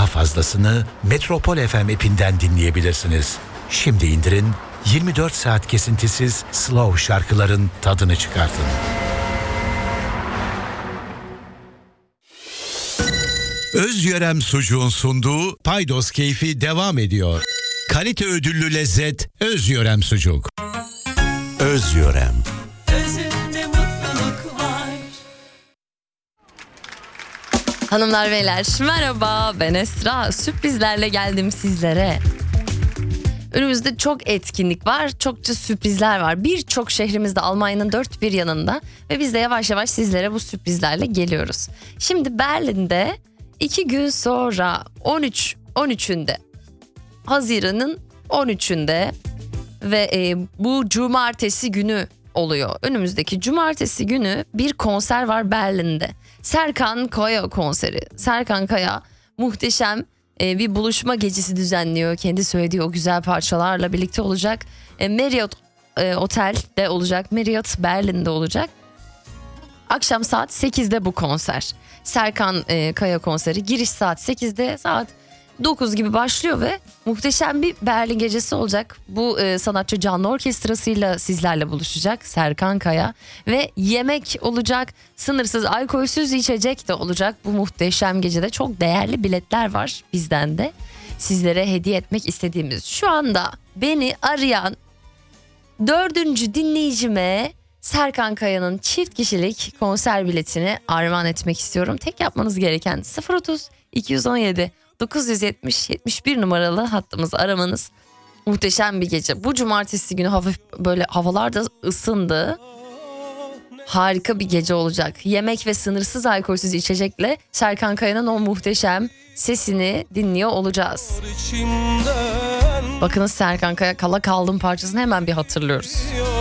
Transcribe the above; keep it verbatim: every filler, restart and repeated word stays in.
Daha fazlasını Metropol F M app'inden dinleyebilirsiniz. Şimdi indirin, yirmi dört saat kesintisiz slow şarkıların tadını çıkartın. Özyörem Sucuğun sunduğu Paydos Keyfi devam ediyor. Kalite ödüllü lezzet Özyörem Sucuk. Özyörem. Özünde mutluluk var. Hanımlar beyler merhaba, ben Esra. Sürprizlerle geldim sizlere. Önümüzde çok etkinlik var, çokça sürprizler var. Birçok şehrimizde, Almanya'nın dört bir yanında ve biz de yavaş yavaş sizlere bu sürprizlerle geliyoruz. Şimdi Berlin'de iki gün sonra on üç on üçünde Haziran'ın on üçünde ve e, bu cumartesi günü oluyor. Önümüzdeki cumartesi günü bir konser var Berlin'de. Serkan Kaya konseri. Serkan Kaya muhteşem e, bir buluşma gecesi düzenliyor. Kendi söylediği o güzel parçalarla birlikte olacak. E, Marriott e, Otel'de olacak. Marriott Berlin'de olacak. Akşam saat sekizde bu konser. Serkan e, Kaya konseri. Giriş saat sekizde, saat dokuz gibi başlıyor ve muhteşem bir Berlin gecesi olacak. Bu e, sanatçı canlı orkestrasıyla sizlerle buluşacak Serkan Kaya ve yemek olacak, sınırsız alkolsüz içecek de olacak. Bu muhteşem gecede çok değerli biletler var bizden de sizlere hediye etmek istediğimiz. Şu anda beni arayan dördüncü dinleyicime Serkan Kaya'nın çift kişilik konser biletini armağan etmek istiyorum. Tek yapmanız gereken sıfır otuz iki yüz on yedi dokuz yüz yetmiş yetmiş bir numaralı hattımızı aramanız. Muhteşem bir gece. Bu cumartesi günü hafif böyle havalar da ısındı. Harika bir gece olacak. Yemek ve sınırsız alkolsüz içecekle Serkan Kaya'nın o muhteşem sesini dinliyor olacağız. Bakınız Serkan Kaya Kala Kaldım parçasını hemen bir hatırlıyoruz.